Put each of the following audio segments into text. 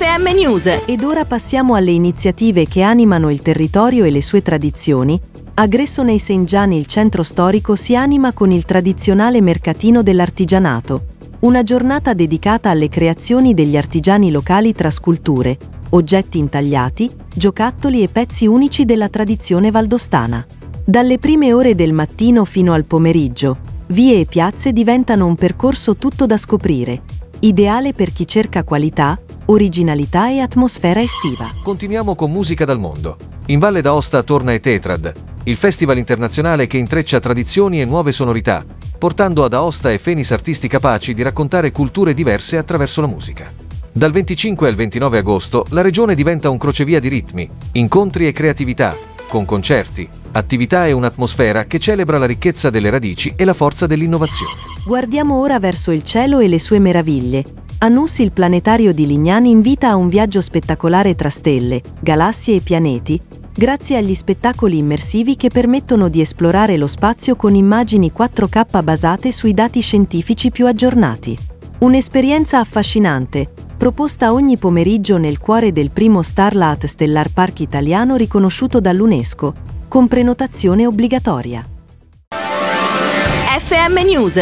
FM News. Ed ora passiamo alle iniziative che animano il territorio e le sue tradizioni. A Gresso nei St. Gian il centro storico si anima con il tradizionale mercatino dell'artigianato, una giornata dedicata alle creazioni degli artigiani locali tra sculture, oggetti intagliati, giocattoli e pezzi unici della tradizione valdostana. Dalle prime ore del mattino fino al pomeriggio, vie e piazze diventano un percorso tutto da scoprire, ideale per chi cerca qualità, originalità e atmosfera estiva. Continuiamo con musica dal mondo. In Valle d'Aosta torna Etetrad, il festival internazionale che intreccia tradizioni e nuove sonorità, portando ad Aosta e Fenis artisti capaci di raccontare culture diverse attraverso la musica. Dal 25 al 29 agosto la regione diventa un crocevia di ritmi, incontri e creatività, con concerti, attività e un'atmosfera che celebra la ricchezza delle radici e la forza dell'innovazione. Guardiamo ora verso il cielo e le sue meraviglie. A Nus il planetario di Lignani invita a un viaggio spettacolare tra stelle, galassie e pianeti, grazie agli spettacoli immersivi che permettono di esplorare lo spazio con immagini 4K basate sui dati scientifici più aggiornati. Un'esperienza affascinante, proposta ogni pomeriggio nel cuore del primo Starlight Stellar Park italiano riconosciuto dall'UNESCO, con prenotazione obbligatoria. FM News.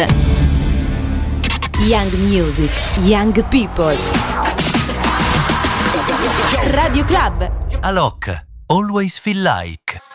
Young Music, Young People. Radio Club. Alok, Always Feel Like.